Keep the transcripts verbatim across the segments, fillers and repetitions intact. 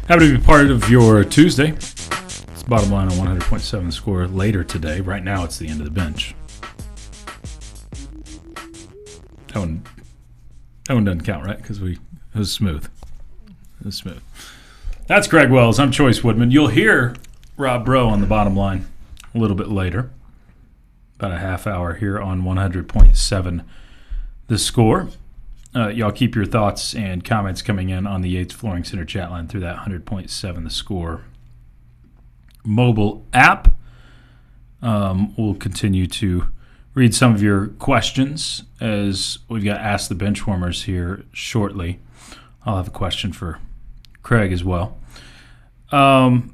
Happy to be part of your Tuesday. It's Bottom Line on one hundred point seven Score later today. Right now, it's the end of the bench. That one, that one doesn't count, right? Because we it was smooth. It was smooth. That's Greg Wells. I'm Choice Woodman. You'll hear Rob Bro on the Bottom Line a little bit later. About a half hour here on one hundred point seven The Score. Uh, y'all keep your thoughts and comments coming in on the Yates Flooring Center chat line through that one hundred point seven The Score mobile app. Um, we'll continue to read some of your questions as we've got Ask the Benchwarmers here shortly. I'll have a question for Craig as well. Um,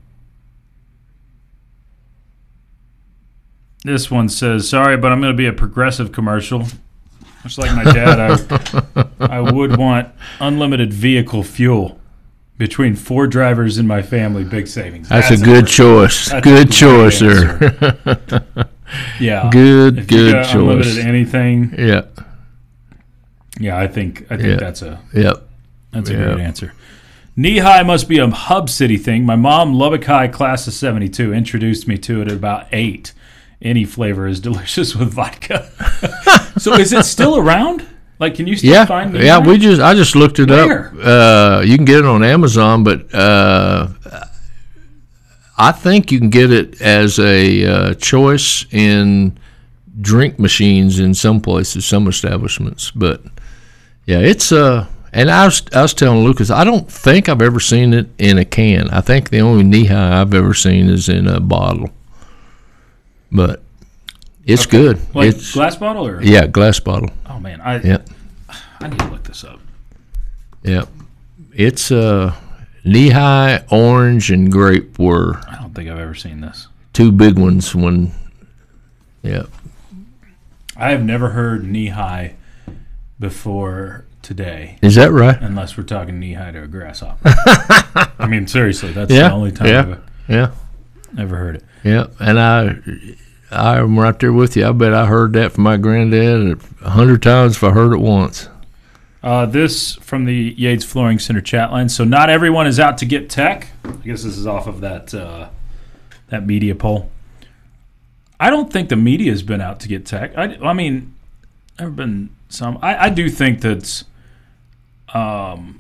this one says, sorry, but I'm going to be a Progressive commercial. Much like my dad, I, I would want unlimited vehicle fuel. Between four drivers in my family, big savings. That's, that's a good a, choice. Good choice, sir. Yeah. Good, if good you got choice. Unlimited anything. Yeah. Yeah, I think I think yeah. that's a yep. that's a yep. great answer. Knee High must be a Hub City thing. My mom, Lubbock High, class of seventy-two, introduced me to it at about eight. Any flavor is delicious with vodka. So is it still around? Like, can you still yeah, find it? Yeah, we just I just looked it Where? up. Uh, you can get it on Amazon, but uh, I think you can get it as a uh, choice in drink machines in some places, some establishments. But yeah, it's uh, and I was I was telling Lucas, I don't think I've ever seen it in a can. I think the only Knee High I've ever seen is in a bottle. But it's okay. good. Like it's, glass bottle or? Yeah, glass bottle. Oh, man. I yep. I need to look this up. Yep. It's uh, Knee High, orange, and grape were I don't think I've ever seen this. Two big ones when, yeah. I have never heard Knee High before today. Is that right? Unless we're talking knee high to a grasshopper. I mean, seriously, that's yeah. the only time yeah. I've yeah. ever heard it. Yeah, and I, I'm right there with you. I bet I heard that from my granddad a hundred times if I heard it once. Uh, this from the Yates Flooring Center chat line. So not everyone is out to get tech. I guess this is off of that uh, that media poll. I don't think the media has been out to get tech. I, I mean, there have been some. I, I do think that um,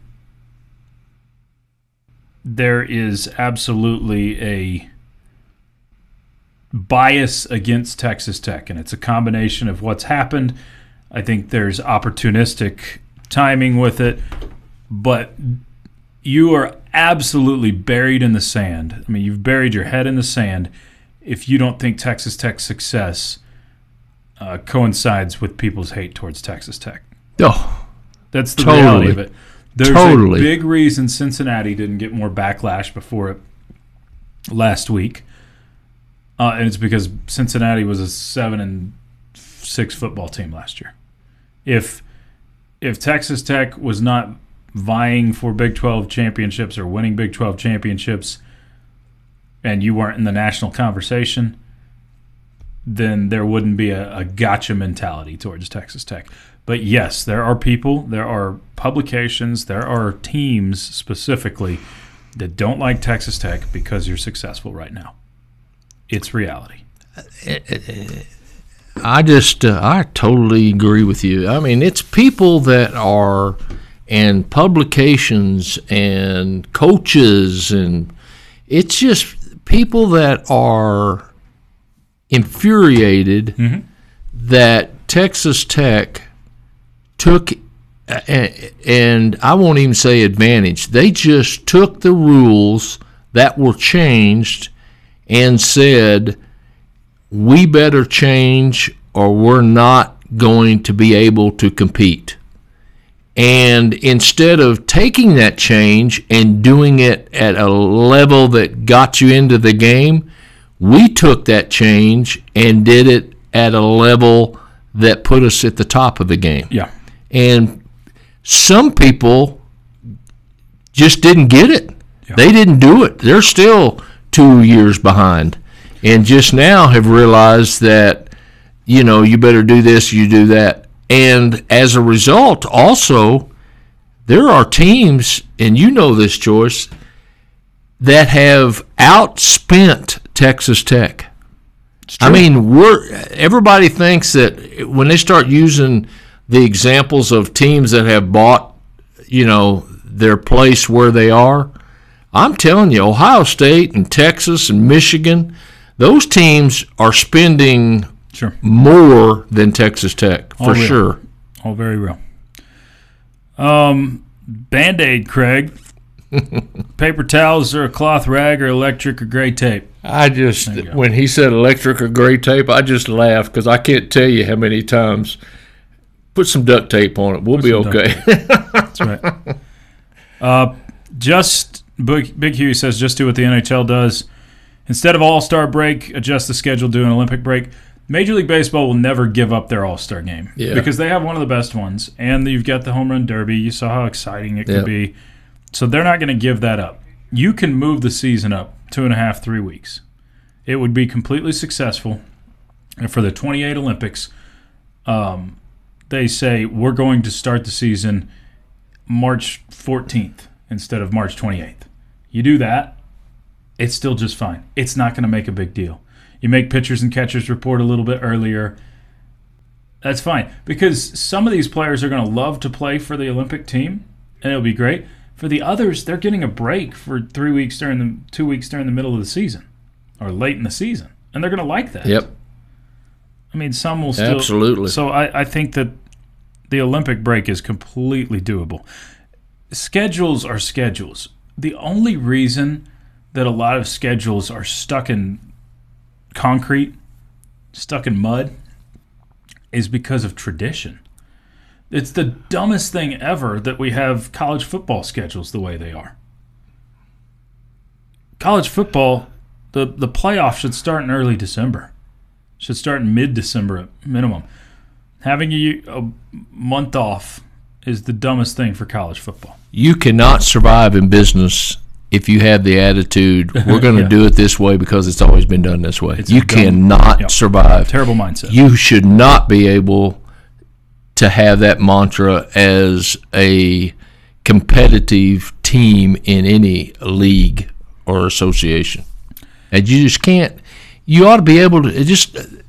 there is absolutely a bias against Texas Tech, and it's a combination of what's happened. I think there's opportunistic timing with it, but you are absolutely buried in the sand. I mean, you've buried your head in the sand if you don't think Texas Tech's success uh, coincides with people's hate towards Texas Tech. Oh, that's the totally. reality of it. There's totally. a big reason Cincinnati didn't get more backlash before it last week. Uh, and it's because Cincinnati was a seven and six football team last year. If if Texas Tech was not vying for Big twelve championships or winning Big twelve championships, and you weren't in the national conversation, then there wouldn't be a, a gotcha mentality towards Texas Tech. But yes, there are people, there are publications, there are teams specifically that don't like Texas Tech because you're successful right now. It's reality. I just, uh, I totally agree with you. I mean, it's people that are, and publications and coaches, and it's just people that are infuriated mm-hmm. that Texas Tech took, and I won't even say advantage, they just took the rules that were changed and said, we better change or we're not going to be able to compete. And instead of taking that change and doing it at a level that got you into the game, we took that change and did it at a level that put us at the top of the game. Yeah. And some people just didn't get it. Yeah. They didn't do it. They're still two years behind, and just now have realized that, you know, you better do this, you do that. And as a result, also, there are teams, and you know this, Joyce, that have outspent Texas Tech. I mean, we're everybody thinks that when they start using the examples of teams that have bought, you know, their place where they are, I'm telling you, Ohio State and Texas and Michigan, those teams are spending sure. more than Texas Tech, for All real. sure. All very real. Um, Band-Aid, Craig. Paper towels or a cloth rag or electric or gray tape? I just, when he said electric or gray tape, I just laughed because I can't tell you how many times. Put some duct tape on it. We'll Put be some okay. That's right. Uh, just Big, Big Hugh says, just do what the N H L does. Instead of All-Star break, adjust the schedule, do an Olympic break. Major League Baseball will never give up their All-Star game yeah. because they have one of the best ones, and you've got the Home Run Derby. You saw how exciting it could yep. be. So they're not going to give that up. You can move the season up two and a half, three weeks. It would be completely successful. And for the twenty-eight Olympics, um, they say we're going to start the season March fourteenth instead of March twenty-eighth. You do that, it's still just fine. It's not going to make a big deal. You make pitchers and catchers report a little bit earlier. That's fine because some of these players are going to love to play for the Olympic team, and it'll be great. For the others, they're getting a break for three weeks during the two weeks during the middle of the season or late in the season, and they're going to like that. Yep. I mean, some will still. Absolutely. So I, I think that the Olympic break is completely doable. Schedules are schedules. The only reason that a lot of schedules are stuck in concrete, stuck in mud, is because of tradition. It's the dumbest thing ever that we have college football schedules the way they are. College football, the, the playoffs should start in early December. Should start in mid-December at minimum. Having a, a month off is the dumbest thing for college football. You cannot survive in business if you have the attitude, we're going to yeah. do it this way because it's always been done this way. It's you cannot yep. survive. Terrible mindset. You should not be able to have that mantra as a competitive team in any league or association. And you just can't. You ought to be able to just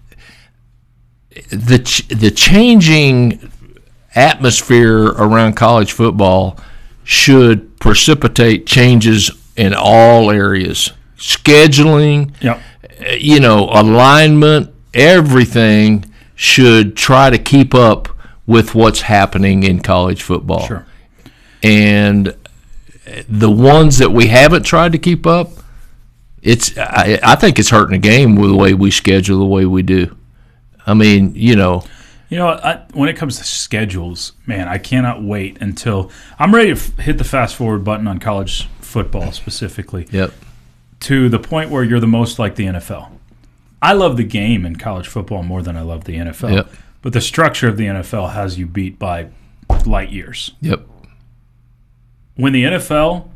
the the changing atmosphere around college football should precipitate changes in all areas. Scheduling, yep. you know, alignment, everything should try to keep up with what's happening in college football. Sure. And the ones that we haven't tried to keep up, it's I, I think it's hurting the game with the way we schedule the way we do. I mean, you know. You know, I, when it comes to schedules, man, I cannot wait until I'm ready to f- hit the fast forward button on college football specifically. Yep. To the point where you're the most like the N F L. I love the game in college football more than I love the N F L. Yep. But the structure of the N F L has you beat by light years. Yep. When the N F L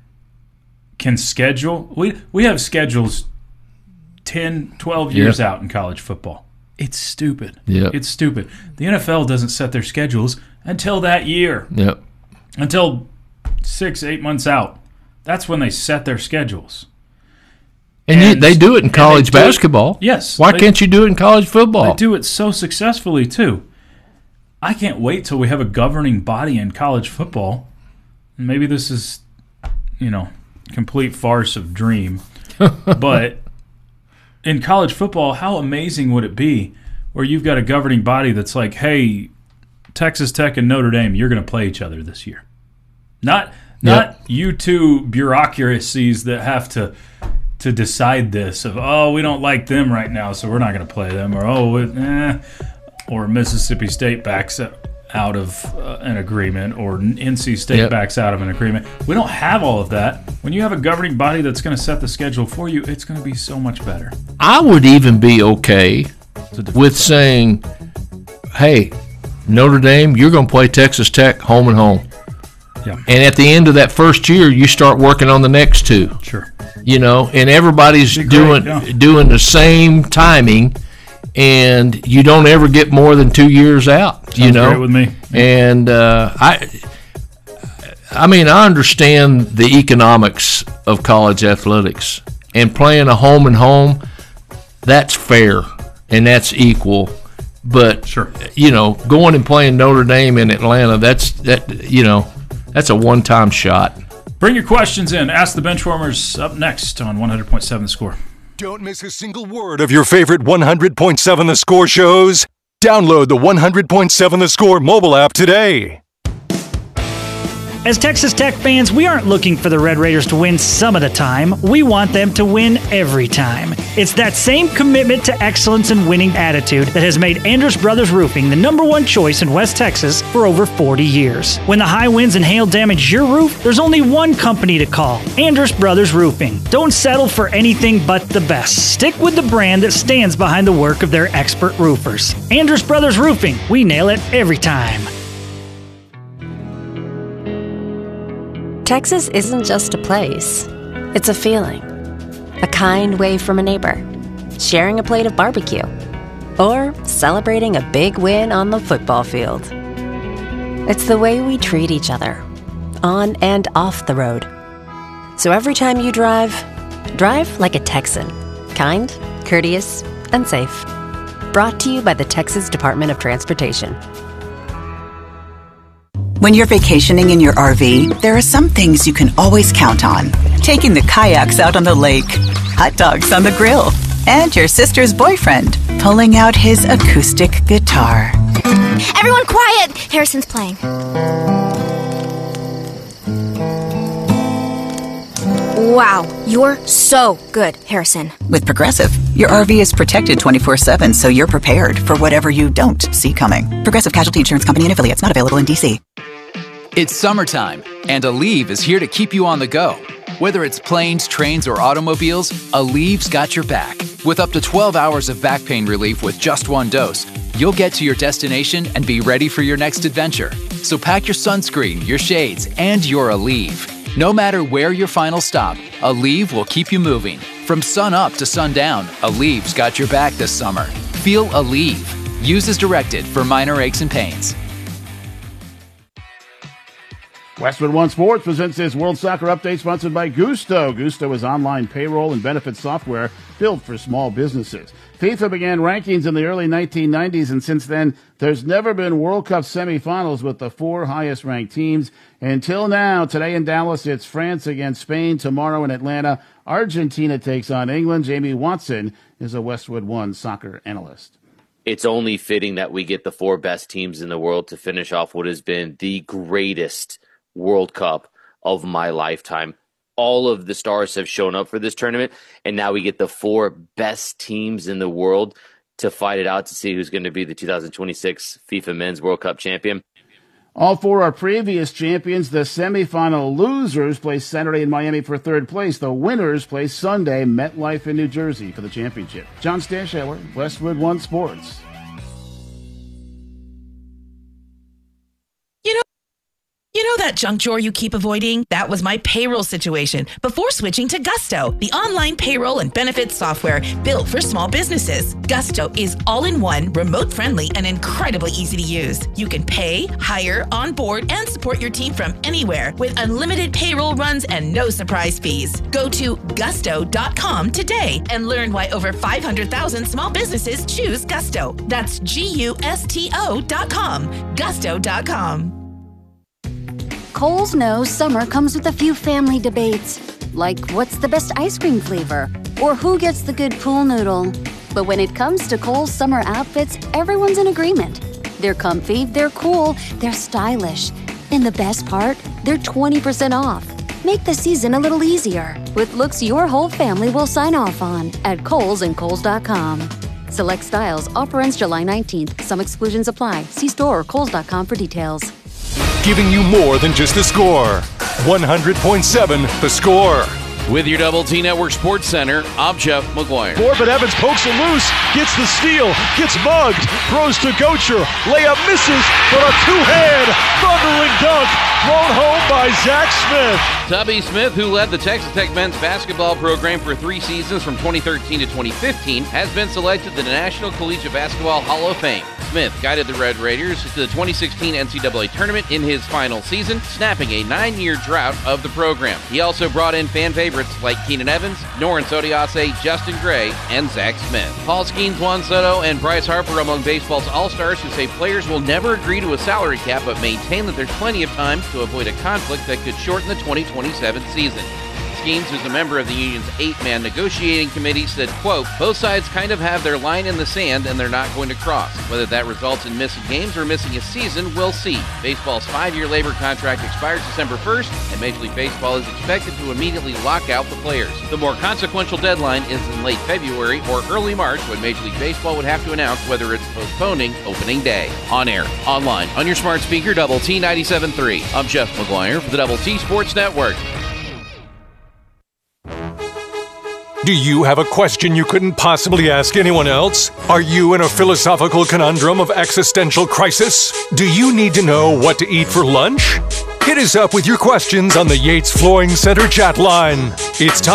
can schedule, we we have schedules ten, twelve years yep. out in college football. It's stupid. Yep. It's stupid. The N F L doesn't set their schedules until that year. Yep. Until six, eight months out. That's when they set their schedules. And, and you, they do it in college basketball. It, yes. Why they, can't you do it in college football? They do it so successfully, too. I can't wait till we have a governing body in college football. Maybe this is, you know, complete farce of dream. But in college football, how amazing would it be where you've got a governing body that's like, hey, Texas Tech and Notre Dame, you're going to play each other this year. Not not yep. you two bureaucracies that have to to decide this of, oh, we don't like them right now, so we're not going to play them, or, oh, it, eh, or Mississippi State backs out of uh, an agreement, or N C State yep. backs out of an agreement. We don't have all of that. When you have a governing body that's going to set the schedule for you, it's going to be so much better. I would even be okay with saying, hey, Notre Dame, you're going to play Texas Tech home and home. Yeah. And at the end of that first year, you start working on the next two. Sure. You know, and everybody's doing great, yeah. doing the same timing, and you don't ever get more than two years out. Sounds you know, great with me. And uh, I I mean, I understand the economics of college athletics, and playing a home and home, that's fair and that's equal. But sure, you know, going and playing Notre Dame in Atlanta, that's that you know, that's a one-time shot. Bring your questions in. Ask the Benchwarmers up next on one hundred point seven The Score. Don't miss a single word of your favorite one hundred point seven The Score shows. Download the one hundred point seven The Score mobile app today. As Texas Tech fans, we aren't looking for the Red Raiders to win some of the time. We want them to win every time. It's that same commitment to excellence and winning attitude that has made Andrus Brothers Roofing the number one choice in West Texas for over forty years. When the high winds and hail damage your roof, there's only one company to call, Andrus Brothers Roofing. Don't settle for anything but the best. Stick with the brand that stands behind the work of their expert roofers. Andrus Brothers Roofing. We nail it every time. Texas isn't just a place, it's a feeling. A kind wave from a neighbor, sharing a plate of barbecue, or celebrating a big win on the football field. It's the way we treat each other, on and off the road. So every time you drive, drive like a Texan. Kind, courteous, and safe. Brought to you by the Texas Department of Transportation. When you're vacationing in your R V, there are some things you can always count on. Taking the kayaks out on the lake, hot dogs on the grill, and your sister's boyfriend pulling out his acoustic guitar. Everyone quiet! Harrison's playing. Wow, you're so good, Harrison. With Progressive, your R V is protected twenty-four seven, so you're prepared for whatever you don't see coming. Progressive Casualty Insurance Company and Affiliates, not available in D C. It's summertime, and Aleve is here to keep you on the go. Whether it's planes, trains, or automobiles, Aleve's got your back. With up to twelve hours of back pain relief with just one dose, you'll get to your destination and be ready for your next adventure. So pack your sunscreen, your shades, and your Aleve. No matter where your final stop, Aleve will keep you moving. From sun up to sundown, Aleve's got your back this summer. Feel Aleve. Use as directed for minor aches and pains. Westwood One Sports presents this World Soccer Update sponsored by Gusto. Gusto is online payroll and benefits software built for small businesses. FIFA began rankings in the early nineteen nineties, and since then, there's never been World Cup semifinals with the four highest-ranked teams. Until now, today in Dallas, it's France against Spain. Tomorrow in Atlanta, Argentina takes on England. Jamie Watson is a Westwood One soccer analyst. It's only fitting that we get the four best teams in the world to finish off what has been the greatest World Cup of my lifetime. All of the stars have shown up for this tournament, and now we get the four best teams in the world to fight it out to see who's going to be the two thousand twenty-six FIFA Men's World Cup champion. All four are previous champions. The semifinal losers play Saturday in Miami for third place. The winners play Sunday, MetLife in New Jersey for the championship. John Stanshauer, Westwood One Sports. You know, You know that junk drawer you keep avoiding? That was my payroll situation before switching to Gusto, the online payroll and benefits software built for small businesses. Gusto is all-in-one, remote-friendly, and incredibly easy to use. You can pay, hire, onboard, and support your team from anywhere with unlimited payroll runs and no surprise fees. Go to gusto dot com today and learn why over five hundred thousand small businesses choose Gusto. That's G U S T O dot com. gusto dot com. Kohl's knows summer comes with a few family debates, like what's the best ice cream flavor, or who gets the good pool noodle. But when it comes to Kohl's summer outfits, everyone's in agreement. They're comfy, they're cool, they're stylish. And the best part, they're twenty percent off. Make the season a little easier with looks your whole family will sign off on at Kohl's and Kohl's dot com. Select styles, offer ends July nineteenth. Some exclusions apply. See store or Kohl's dot com for details. Giving you more than just the score. one hundred point seven The Score. With your Double T Network Sports Center, I'm Jeff McGuire. Corbin Evans pokes it loose, gets the steal, gets mugged, throws to Gocher, layup misses, but a two-hand thundering dunk thrown home by Zach Smith. Tubby Smith, who led the Texas Tech men's basketball program for three seasons from twenty thirteen to twenty fifteen, has been selected to the National Collegiate Basketball Hall of Fame. Smith guided the Red Raiders to the twenty sixteen N C double A tournament in his final season, snapping a nine-year drought of the program. He also brought in fan favorites like Keenan Evans, Noren Sodiase, Justin Gray, and Zach Smith. Paul Skeens, Juan Soto, and Bryce Harper among baseball's all-stars who say players will never agree to a salary cap but maintain that there's plenty of time to avoid a conflict that could shorten the twenty twenty-seven season. Skeens, who's a member of the union's eight-man negotiating committee, said, quote, both sides kind of have their line in the sand and they're not going to cross. Whether that results in missing games or missing a season, we'll see. Baseball's five-year labor contract expires December first, and Major League Baseball is expected to immediately lock out the players. The more consequential deadline is in late February or early March, when Major League Baseball would have to announce whether it's postponing opening day. On air, online, on your smart speaker, Double T ninety-seven point three. I'm Jeff McGuire for the Double T Sports Network. Do you have a question you couldn't possibly ask anyone else? Are you in a philosophical conundrum of existential crisis? Do you need to know what to eat for lunch? Hit us up with your questions on the Yates Flooring Center chat line. It's time